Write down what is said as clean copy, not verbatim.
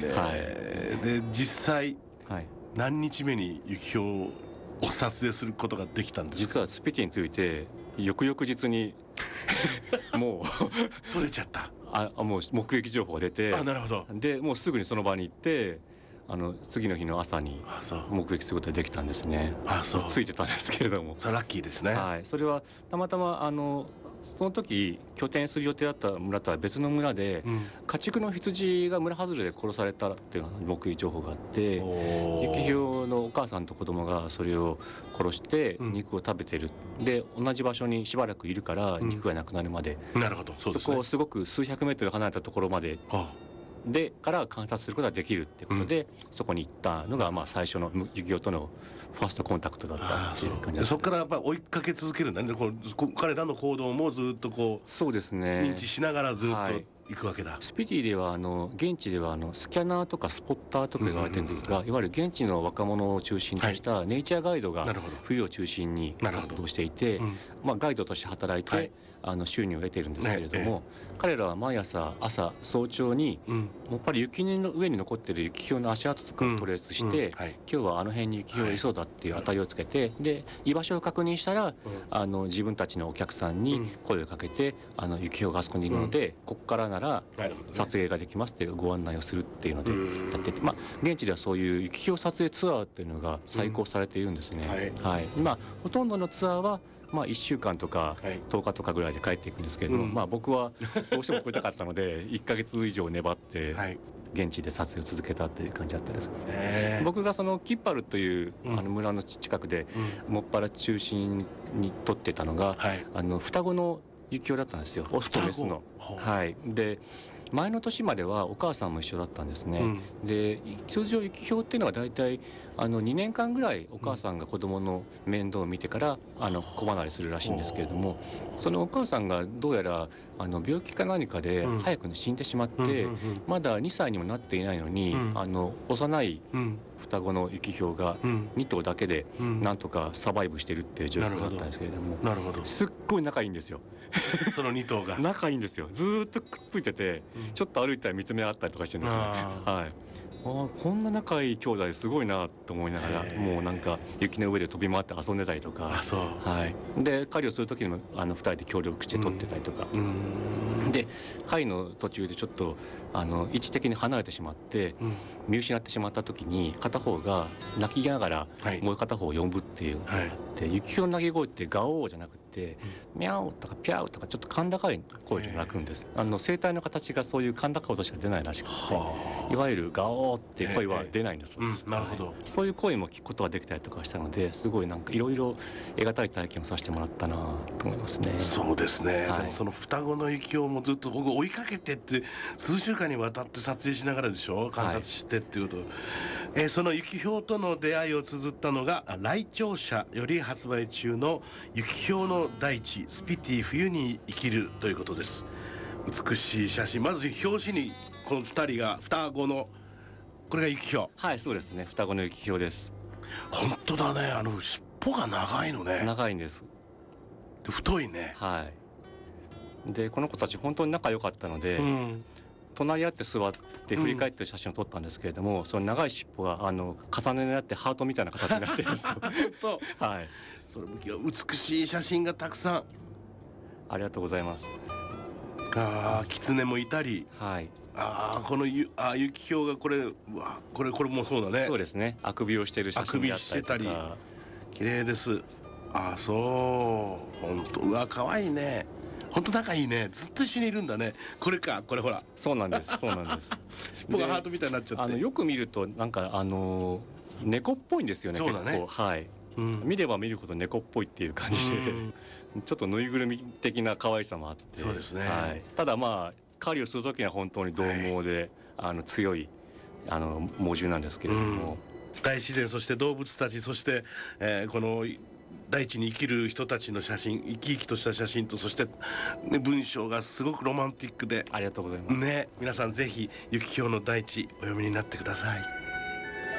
ね、 はい、 で実際、 はい、 何日目にユキヒョウを撮影することができたんですか？ 実はスピティについて翌々日にもう撮れちゃった。 もう目撃情報が出て、 なるほど。 でもうすぐにその場に行って次の日の朝に目撃することができたんですね。 そうついてたんですけれども、 それラッキーですね。 はい、それはたまたまその時拠点する予定だった村とは別の村で、家畜の羊が村外れで殺されたっていう目撃情報があって、ユキヒョウのお母さんと子供がそれを殺して肉を食べてる、で同じ場所にしばらくいるから肉がなくなるまで、 なるほど、そうですね。 そこをすごく数百メートル離れたところまででから観察することができるってことで、そこに行ったのが最初のユキヒョウとのファーストコンタクトだったっていう感じです。 そこからやっぱり追いかけ続けるんだね。彼らの行動もずっとそうですね、 認知しながらずっと行くわけだ。 スピティでは現地ではスキャナーとかスポッターとか言われてるんですが、いわゆる現地の若者を中心としたネイチャーガイドが冬を中心に活動していて、ガイドとして働いて収入を得ているんですけれども、彼らは毎朝早朝にやっぱり雪の上に残っているユキヒョウの足跡とかをトレースして、今日はあの辺にユキヒョウがいそうだっていう当たりをつけて、で居場所を確認したら自分たちのお客さんに声をかけて、ユキヒョウがあそこにいるので、ここからなら撮影ができますっていうご案内をするっていうのでやってて、現地ではそういうユキヒョウ撮影ツアーっていうのが再興されているんですね。ほとんどのツアーは1週間とか10日とかぐらいで帰っていくんですけれども、僕はどうしても来たかったので1ヶ月以上粘って現地で撮影を続けたっていう感じだったです。僕がそのキッパルという村の近くでもっぱら中心に撮ってたのが双子のユキヒョウだったんですよ、オスとメスの。で前の年まではお母さんも一緒だったんですね。で通常ユキヒョウっていうのはだいたい2年間ぐらいお母さんが子供の面倒を見てから子離れするらしいんですけれども、そのお母さんがどうやら病気か何かで早く死んでしまって、まだ2歳にもなっていないのに幼い双子のユキヒョウが2頭だけでなんとかサバイブしてるっていう状況だったんですけれども、すっごい仲いいんですよ。 その2頭が仲いいんですよ。ずっとくっついてて、ちょっと歩いたら見つめ合ったりとかしてるんですね。こんな仲いい兄弟すごいなと思いながら、もうなんか雪の上で飛び回って遊んでたりとか、で狩りをする時にも2人で協力して撮ってたりとか、で狩りの途中でちょっと位置的に離れてしまって、見失ってしまった時に片方が泣きながらもう片方を呼ぶっていうのがあって、ユキヒョウの鳴き声ってガオーじゃなくてミャオとかピャオとかちょっと甲高い声で鳴くんです。声帯の形がそういう甲高い音しか出ないらしくて、いわゆるガオーっていう声は出ないんだそうです。そういう声も聞くことができたりとかしたので、すごいなんかいろいろ得難い体験をさせてもらったなと思いますね。 そうですね、でもその双子のユキヒョウもずっと僕追いかけてって数週間にわたって撮影しながらでしょ、観察してっていうこと、そのユキヒョウとの出会いを綴ったのが来庁舎より発売中のユキヒョウの大地スピティ冬に生きるということです。美しい写真、まず表紙にこの2人が双子の、これがユキヒョウ。 はい、そうですね、双子のユキヒョウです。 本当だね、尻尾が長いのね。 長いんです。 で太いね。 でこの子たち本当に仲良かったので、隣り合って座って振り返ってる写真を撮ったんですけれども、その長い尻尾が重ねになってハートみたいな形になってるんですよ。 それも美しい写真がたくさん。 ありがとうございます。 キツネもいたり、このユキヒョウがこれもそうだね。 そうですね、あくびをしてる写真であったりとか、 綺麗です。そう本当、可愛いね。本当仲いいね。ずっと一緒にいるんだね。これほら。 そうなんです。そうなんです。 尻尾がハートみたいになっちゃって。 よく見るとなんか猫っぽいんですよね。 そうだね。 見れば見るほど猫っぽいっていう感じで、ちょっとぬいぐるみ的な可愛さもあって。 そうですね。 ただ狩りをする時には本当に獰猛で強い猛獣なんですけれども、 大自然、そして動物たち、そしてこの大地に生きる人たちの写真、生き生きとした写真と、そして、文章がすごくロマンティックで。 ありがとうございます。 皆さんぜひユキヒョウの大地お読みになってください。